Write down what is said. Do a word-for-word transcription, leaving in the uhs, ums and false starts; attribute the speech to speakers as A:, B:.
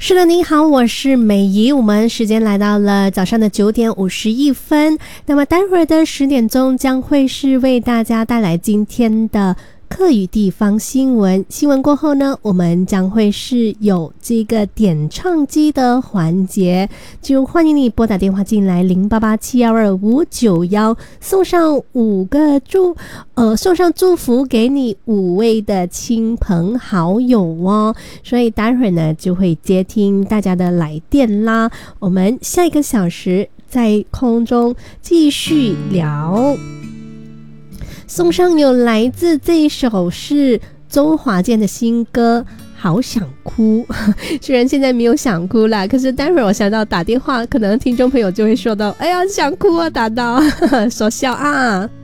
A: 是的，你好，我是美仪。我们时间来到了早上的九点五十一分，那么待会儿的十点钟将会是为大家带来今天的客语地方新闻。新闻过后呢，我们将会是有这个点唱机的环节，就欢迎你拨打电话进来零八八七幺二五九幺，送上五个祝呃送上祝福给你五位的亲朋好友哦。所以待会儿呢就会接听大家的来电啦。我们下一个小时在空中继续聊。送上有来自这一首是周华健的新歌好想哭，虽然现在没有想哭啦，可是待会儿我想到打电话，可能听众朋友就会说到哎呀想哭啊，打到说笑啊。